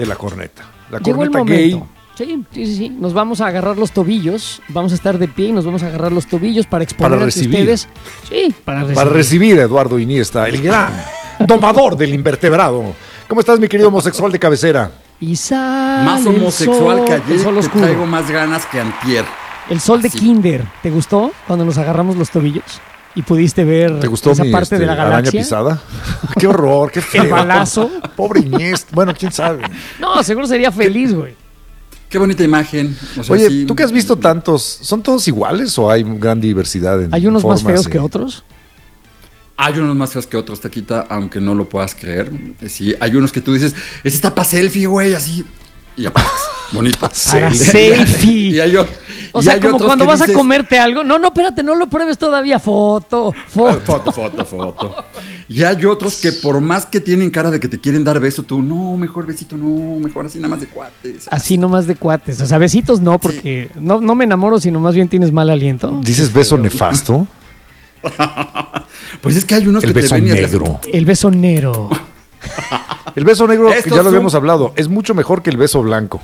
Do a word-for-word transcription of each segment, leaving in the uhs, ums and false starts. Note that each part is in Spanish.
de la corneta. La Llegó el corneta momento. gay. Sí, sí, sí, sí. Nos vamos a agarrar los tobillos. Vamos a estar de pie y nos vamos a agarrar los tobillos para exponer Para ante recibir. ustedes. Sí, para recibir. Para recibir a Eduardo Iniesta, el gran domador del invertebrado. ¿Cómo estás, mi querido homosexual de cabecera? Y sale Más el homosexual sol, que el ayer, sol te oscuro. traigo más ganas que antier. El sol de Así. Kinder. ¿Te gustó cuando nos agarramos los tobillos? Y pudiste ver ¿Te gustó esa mi parte este, de la araña galaxia. pisada? Qué horror, qué feo. El balazo. Pobre Iniesta. Bueno, quién sabe. No, seguro sería feliz, güey. Qué bonita imagen. O sea, Oye, sí, ¿tú qué has visto tantos? ¿Son todos iguales o hay gran diversidad en Hay unos más formas feos y- que otros. Hay unos más feos que otros, Taquita, aunque no lo puedas creer. Sí, hay unos que tú dices, ese está para selfie, güey, así. Y apagas. Bonito. Para Selfie. selfie. Y hay, o- O y sea, hay como otros cuando que vas a dices, comerte algo. No, no, espérate, no lo pruebes todavía. Foto, foto. Foto, foto, foto. Y hay otros que por más que tienen cara de que te quieren dar beso, tú, no, mejor besito, no, mejor así nada más de cuates. Así nomás de cuates. O sea, besitos no, porque no, no me enamoro, sino más bien tienes mal aliento. ¿Dices beso nefasto? Pues es que hay unos El que beso te ven y haces- negro. El beso negro. El beso negro, que Estos ya lo son- habíamos hablado, es mucho mejor que el beso blanco.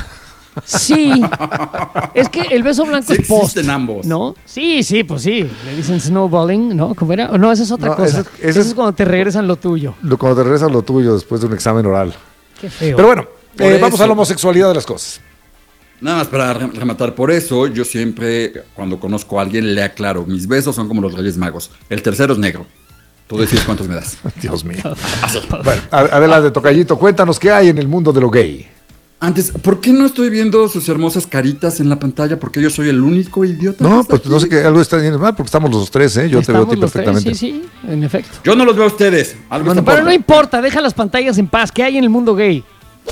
Sí. Es que el beso blanco Sí es post. existen ambos. ¿No? Sí, sí, pues sí. Le dicen snowballing, ¿no? ¿Cómo era? No, esa es otra No, cosa. ese- Ese, ese es es- cuando te regresan lo tuyo. Lo- Cuando te regresas lo tuyo después de un examen oral. Qué feo. Pero bueno, Por eh, vamos eso. a la homosexualidad de las cosas. Nada más para re- rematar por eso, yo siempre, cuando conozco a alguien, le aclaro, mis besos son como los Reyes Magos. El tercero es negro. Tú decides cuántos me das. Dios mío. Bueno, a- adelante, tocallito, cuéntanos qué hay en el mundo de lo gay. Antes, ¿por qué no estoy viendo sus hermosas caritas en la pantalla? Porque yo soy el único idiota. que No, está pues aquí. no sé qué, algo está yendo mal porque estamos los tres, ¿eh? Yo te veo a Estamos ti los tres, perfectamente. Sí, sí, en efecto. Yo no los veo a ustedes. Algo está Pero por- no importa, deja las pantallas en paz. ¿Qué hay en el mundo gay?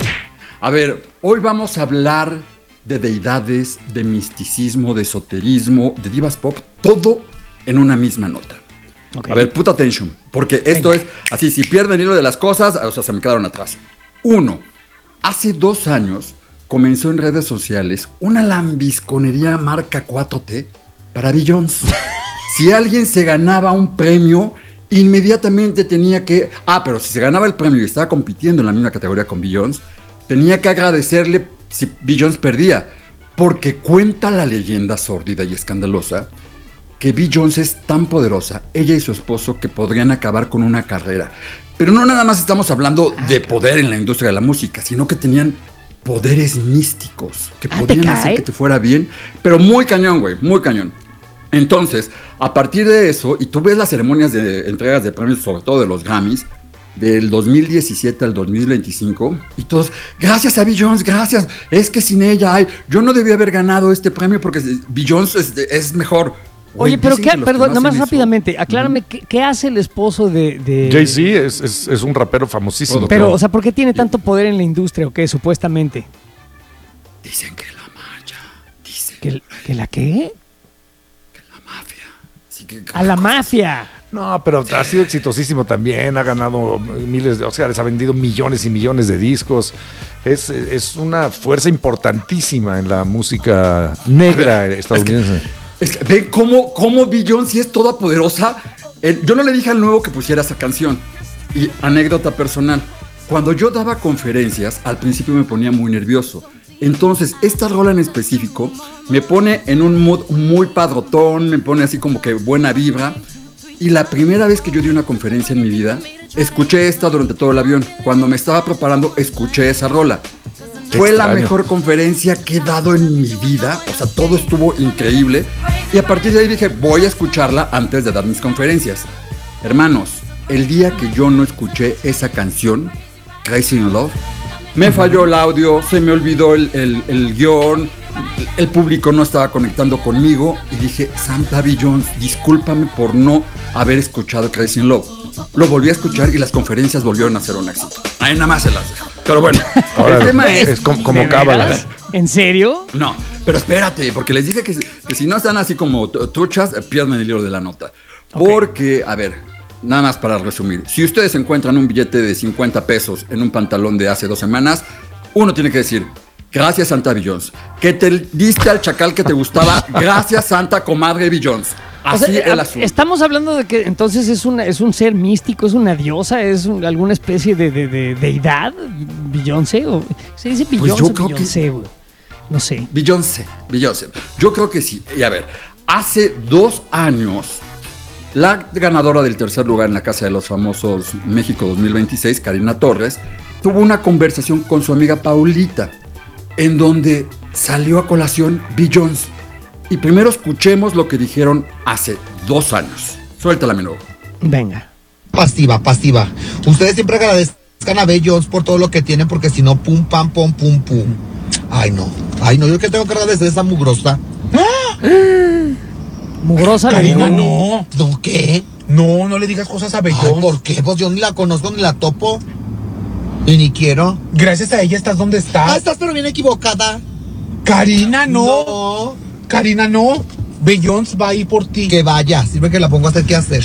A ver, hoy vamos a hablar de deidades, de misticismo, de esoterismo, de divas pop, todo en una misma nota. Ok. A ver, put attention, porque esto Venga. es así, si pierden el hilo de las cosas, o sea, se me quedaron atrás. Uno, hace dos años comenzó en redes sociales una lambisconería marca cuatro T para Beyoncé. Si alguien se ganaba un premio, inmediatamente tenía que... Ah, pero si se ganaba el premio y estaba compitiendo en la misma categoría con Beyoncé, tenía que agradecerle si Beyoncé perdía. Porque cuenta la leyenda sórdida y escandalosa que Beyoncé es tan poderosa, ella y su esposo, que podrían acabar con una carrera. Pero no nada más estamos hablando de poder en la industria de la música, sino que tenían poderes místicos que Ah, ¿te podrían cae? hacer que te fuera bien, pero muy cañón, güey, muy cañón. Entonces, a partir de eso, y tú ves las ceremonias de entregas de premios, sobre todo de los Grammys, del dos mil diecisiete al dos mil veinticinco, y todos, gracias a Beyoncé, gracias, es que sin ella, ay, yo no debía haber ganado este premio porque Beyoncé es, es mejor. Güey, Oye, pero dicen qué, que los que perdón, no nada más hacen eso- rápidamente, aclárame, ¿qué, qué hace el esposo de... de- Jay-Z es, es, es un rapero famosísimo. Pero, o sea, ¿por qué tiene tanto poder en la industria o qué, supuestamente? Dicen que la maya, dicen ¿Que, que la qué? que la mafia. Así que, A la mafia. No, pero ha sido exitosísimo también, ha ganado miles de, o sea, les ha vendido millones y millones de discos. Es, es una fuerza importantísima en la música negra estadounidense. Es que, ven cómo, cómo Beyoncé es toda poderosa. Eh, yo no le dije al nuevo que pusiera esa canción. Y anécdota personal. Cuando yo daba conferencias, al principio me ponía muy nervioso. Entonces, esta rola en específico me pone en un mood muy padrotón, me pone así como que buena vibra. Y la primera vez que yo di una conferencia en mi vida, escuché esta durante todo el avión. Cuando me estaba preparando, escuché esa rola. Qué Fue la extraño. mejor conferencia que he dado en mi vida. O sea, todo estuvo increíble. Y a partir de ahí dije, voy a escucharla antes de dar mis conferencias. Hermanos, el día que yo no escuché esa canción, Crazy in Love, me falló el audio, se me olvidó el, el, el guión, el público no estaba conectando conmigo y dije, Santa Beyoncé, discúlpame por no haber escuchado Crazy in Love. Lo volví a escuchar y las conferencias volvieron a ser un éxito. Ahí nada más se las dejo. Pero bueno, Ahora, el tema es... es como, como ¿De cábala. veras? ¿En serio? No, pero espérate, porque les dije que, que si no están así como t- truchas, eh, pierden el hilo de la nota. Porque, a ver, nada más para resumir, si ustedes encuentran un billete de cincuenta pesos en un pantalón de hace dos semanas, uno tiene que decir, gracias Santa Beyoncé, que te diste al chacal que te gustaba, gracias Santa Comadre Beyoncé. Así O sea, el a- asunto. estamos hablando de que entonces es, una, es un ser místico, es una diosa, es un- alguna especie de, de, de deidad, Beyoncé, o se dice Pues Beyoncé, yo creo que- Beyoncé, güey. No sé. Beyoncé, Beyoncé. Yo creo que sí. Y a ver, hace dos años, la ganadora del tercer lugar en la Casa de los Famosos México dos mil veintiséis, Karina Torres, tuvo una conversación con su amiga Paulita, en donde salió a colación Beyoncé. Y primero escuchemos lo que dijeron hace dos años. Suéltala, mi nuevo. Venga. Pasiva, pasiva. Ustedes siempre agradezcan a Beyoncé por todo lo que tienen, porque si no, pum, pam, pum, pum, pum. Ay, no. Ay, no, yo que tengo que agradecer a esa mugrosa. Mugrosa le digo. Karina, no. ¿No qué? No, no le digas cosas a Ay, Beyoncé. ¿por qué? Pues yo ni la conozco ni la topo. Y ni quiero. Gracias a ella estás donde Ah, estás. estás pero bien equivocada. Karina, no. No. Karina, no. Beyoncé va a ir por ti. Que vaya, sirve que la pongo a hacer qué hacer.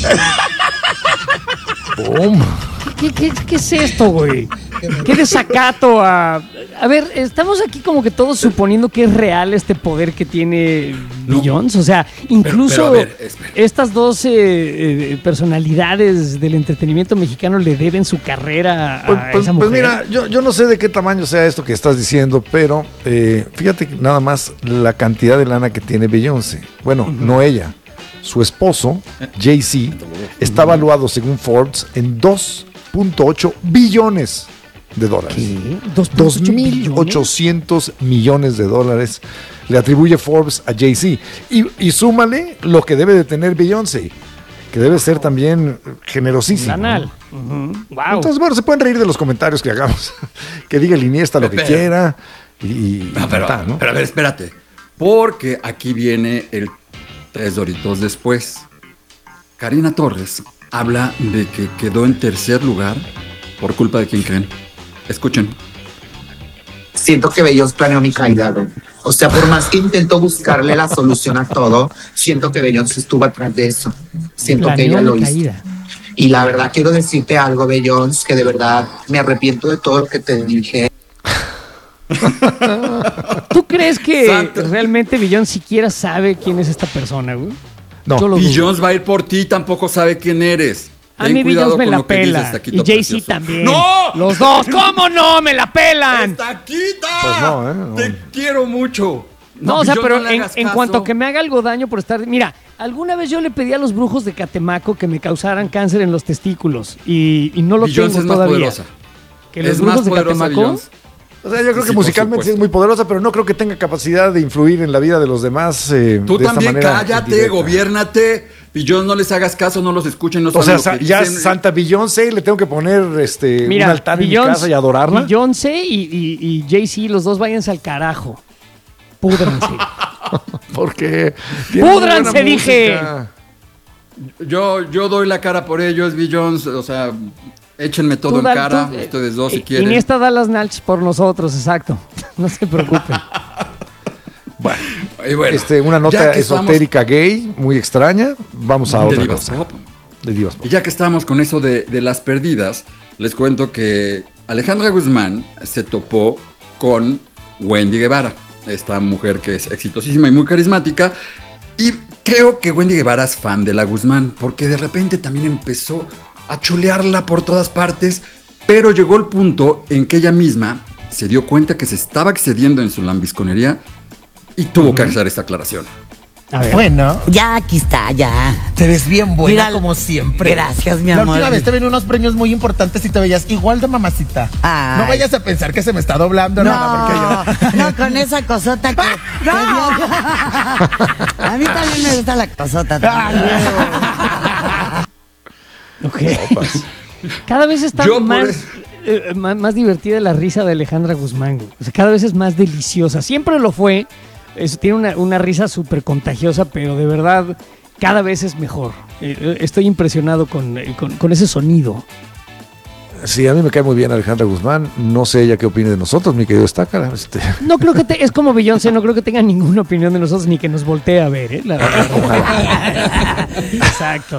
¡Pum! ¿Qué, qué, qué es esto, güey? ¿Qué desacato a...? A ver, estamos aquí como que todos suponiendo que es real este poder que tiene No. Beyoncé. O sea, incluso pero a ver, espera. estas dos eh, eh, personalidades del entretenimiento mexicano le deben su carrera a Pues, pues- esa pues mujer. mira, yo, yo no sé de qué tamaño sea esto que estás diciendo, pero eh, fíjate que nada más la cantidad de lana que tiene Beyoncé. Bueno, no ella. Su esposo, Jay-Z, está valuado según Forbes en dos punto ocho billones de dólares. ¿Qué? ¿dos punto dos ocho mil billones? ochocientos millones de dólares le atribuye Forbes a Jay-Z. Y, y súmale lo que debe de tener Beyoncé, que debe ser también generosísimo. Lanal. ¿no? Ujú. Wow. Entonces, bueno, se pueden reír de los comentarios que hagamos. Que diga el Iniesta lo que Pero- quiera. Y, y Ah, pero, ta, ¿no? pero a ver, espérate. Porque aquí viene el tres doritos después. Karina Torres habla de que quedó en tercer lugar por culpa de quién creen. Escuchen. Siento que Beyoncé planeó mi caída, güey. O sea, por más que intento buscarle la solución a todo, siento que Beyoncé estuvo atrás de eso. Siento que Planeó ella la lo hizo. caída. Y la verdad quiero decirte algo, Beyoncé, que de verdad me arrepiento de todo lo que te dije. ¿Tú crees que Santo. realmente Beyoncé siquiera sabe quién es esta persona, güey? No. Yo lo dudo. Beyoncé va a ir por ti, tampoco sabe quién eres. A Ten mí cuidado Beyoncé me con la lo que dices, pela. taquito Y Jay-Z precioso. también. ¡No! Los dos. ¿Cómo no? ¡Me la pelan! ¡Taquita! Pues no, ¿eh? No. Te quiero mucho. No, o sea, Beyoncé, pero no le en, hagas en caso. cuanto que me haga algo daño por estar... Mira, alguna vez yo le pedí a los brujos de Catemaco que me causaran cáncer en los testículos y, y no lo Beyoncé tengo es más todavía. poderosa. Que los Es brujos más de poderosa Catemaco... Beyoncé. O sea, yo creo Sí, que por musicalmente sí es supuesto. muy poderosa, pero no creo que tenga capacidad de influir en la vida de los demás. eh, Tú de esta también manera cállate, indirecta. gobiernate. Beyoncé, no les hagas caso, no los escuchen, no O saben sea, lo sa- que ya dicen. Santa Beyoncé le tengo que poner este Mira, un altar en mi Beyoncé- casa y adorarla. Beyoncé y, y, y Jay-Z, los dos váyanse al carajo. Púdranse. Porque tiene muy ¡Púdranse, buena dije! música. Yo, yo doy la cara por ellos, Beyoncé, o sea, échenme todo Tú en da- cara, tú- ustedes dos si eh, quieren. Iniesta da las nalgas por nosotros, exacto. No se preocupen. Bueno, Y bueno, este, una ya nota que estamos- esotérica gay, muy extraña. Vamos a de otra Divas cosa. Pop. De Divas Pop. Y ya que estamos con eso de, de las perdidas, les cuento que Alejandra Guzmán se topó con Wendy Guevara, esta mujer que es exitosísima y muy carismática. Y creo que Wendy Guevara es fan de la Guzmán, porque de repente también empezó a chulearla por todas partes, pero llegó el punto en que ella misma se dio cuenta que se estaba excediendo en su lambisconería y tuvo que hacer esta aclaración. A ver. Bueno, Ya, aquí está, ya. te ves bien buena Mira, como siempre. gracias, mi La amor. última vez te ven unos premios muy importantes y te veías igual de mamacita. Ay. No vayas a pensar que se me está doblando nada, porque yo... no, con esa cosota que... ¡No! A mí también me gusta la cosota. Ok. Cada vez está Yo por más, eso- eh, más, más divertida la risa de Alejandra Guzmán, güey. O sea, cada vez es más deliciosa. Siempre lo fue. Es- tiene una, una risa súper contagiosa, pero de verdad cada vez es mejor. Eh, eh, estoy impresionado con, eh, con, con ese sonido. Sí, a mí me cae muy bien Alejandra Guzmán. No sé ella qué opine de nosotros, mi querido Estácara. Este, No creo que te, es como Beyoncé, no creo que tenga ninguna opinión de nosotros ni que nos voltee a ver, ¿eh? La- la- Exacto.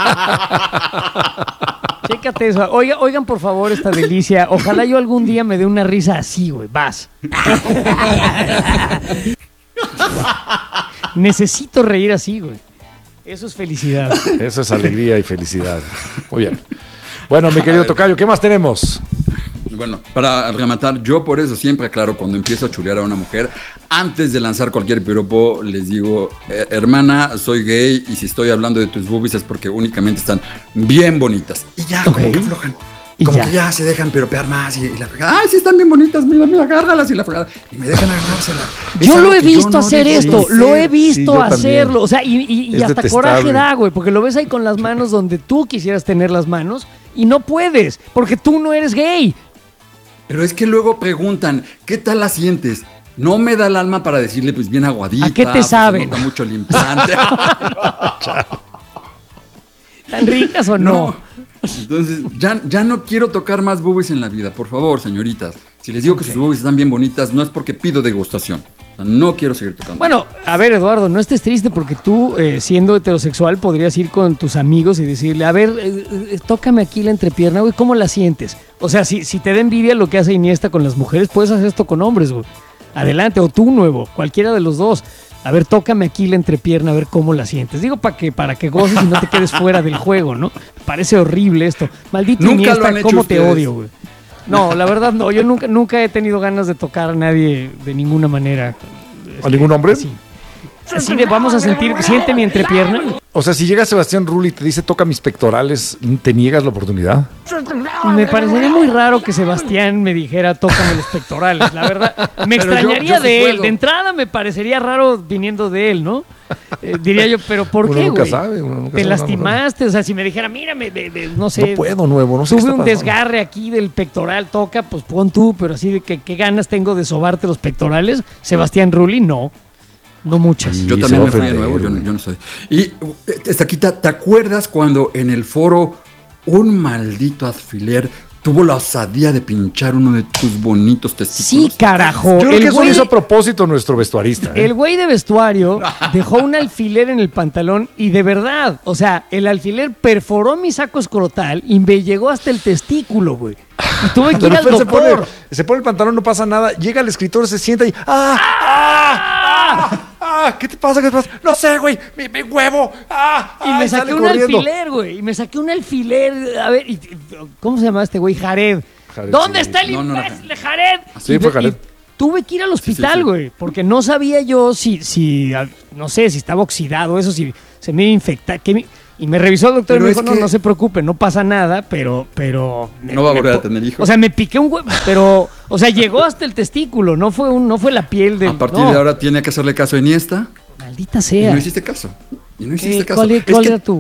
Chécate eso. Oiga, oigan, por favor, esta delicia. Ojalá yo algún día me dé una risa así, güey. Vas. Necesito reír así, güey. Eso es felicidad. Eso es alegría y felicidad. Muy bien. Bueno, mi querido tocayo, ¿qué más tenemos? Bueno, para rematar, yo por eso siempre aclaro cuando empiezo a chulear a una mujer, antes de lanzar cualquier piropo, les digo, eh, hermana, soy gay y si estoy hablando de tus boobies es porque únicamente están bien bonitas. Y ya, Ok. como que aflojan. Y Como ya. que ya se dejan piropear más y, y la fregada. Ay, sí están bien bonitas, mira, mira, agárralas y la fregada. Y me dejan agarrárselas. Es Yo algo lo he que yo visto no hacer debería esto, hacer. lo he Sí, visto yo también. hacerlo, o sea, y, y- y Es hasta detestable. coraje da, güey, porque lo ves ahí con las manos donde tú quisieras tener las manos y no puedes, porque tú no eres gay. Pero es que luego preguntan, ¿qué tal la sientes? No me da el alma para decirle, pues bien aguadita. ¿A qué te pues, se saben? nota mucho el implante. ¿Tan ricas o no? Entonces, ya, ya no quiero tocar más boobies en la vida, por favor, señoritas. Si les digo que sus boobies están bien bonitas, no es porque pido degustación. O sea, no quiero seguir tocando. Bueno, a ver, Eduardo, no estés triste porque tú, eh, siendo heterosexual, podrías ir con tus amigos y decirle, a ver, eh, eh, tócame aquí la entrepierna, güey, ¿cómo la sientes? O sea, si, si te da envidia lo que hace Iniesta con las mujeres, puedes hacer esto con hombres, güey. Adelante, o tú, nuevo, cualquiera de los dos. A ver, tócame aquí la entrepierna, a ver cómo la sientes. Digo, para que, para que goces y no te quedes fuera del juego, ¿no? Me parece horrible esto. Maldito Nunca lo Iniesta, han hecho cómo te ustedes. odio, güey. No, la verdad no, yo nunca, nunca he tenido ganas de tocar a nadie de ninguna manera. ¿A ningún hombre? Así. Así de vamos a sentir, siente mi entrepierna. O sea, si llega Sebastián Rulli y te dice toca mis pectorales, ¿te niegas la oportunidad? Me parecería muy raro que Sebastián me dijera tócame los pectorales, la verdad. Me Pero yo- extrañaría yo sí de él. puedo. De entrada me parecería raro viniendo de él, ¿no? Eh, diría yo, pero ¿por Uno qué, nunca güey? sabe, uno nunca Te sabe, lastimaste, o sea, si me dijera, mírame, de, de- no sé. No puedo, nuevo, no sé qué Tuve está un pasando. desgarre aquí del pectoral, toca, pues pon tú, pero así de que qué ganas tengo de sobarte los pectorales. Sebastián Rulli, no. No muchas. Sí, Yo se también va me a fui de ofender, nuevo, yo, no- güey. yo no soy. Y, eh, Estaquita, ¿te acuerdas cuando en el foro un maldito alfiler tuvo la osadía de pinchar uno de tus bonitos Sí, testículos? carajo. Yo creo El que eso lo güey- hizo a propósito nuestro vestuarista. ¿eh? El güey de vestuario dejó un alfiler en el pantalón y de verdad, o sea, el alfiler perforó mi saco escrotal y me llegó hasta el testículo, güey. Y tuve que ir De al repente se pone, doctor. se pone el pantalón, no pasa nada. Llega el escritor, se sienta y. ¡Ah! ¡Ah! ¡Ah! ¡Ah! ¿Qué te pasa? ¿Qué te pasa? No sé, güey. Mi, mi huevo. ¡Ah! Y me ¡Ay! saqué Sale un corriendo. alfiler, güey. Y me saqué un alfiler. A ver, y- ¿cómo se llama este güey? Jared. Jared, ¿Dónde sí. está el No, no era imbécil de Jared? Sí, Y fue ve- Jared. y tuve que ir al sí, hospital, sí. güey, porque no sabía yo si, si, ah, no sé, si estaba oxidado, eso, si se me iba a infectar. que me- Y me revisó el doctor Pero y me es dijo, no, que- no se preocupe, no pasa nada, pero, pero... me- No va a me volver a po- tener hijos. O sea, me piqué un huevo, pero, o sea, llegó hasta el testículo, no fue un, no fue la piel del... A partir no. de ahora tiene que hacerle caso a Iniesta. Maldita Y sea. no hiciste caso. Y no ¿Qué- hiciste caso. ¿Cuál, Es cuál que era tu...?